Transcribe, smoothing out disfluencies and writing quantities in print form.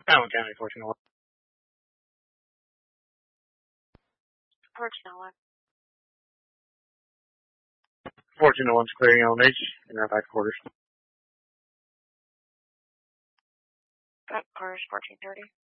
Allen County, 1401. 1401. 1401's clearing LMH in our back quarters. Back quarters, 1430.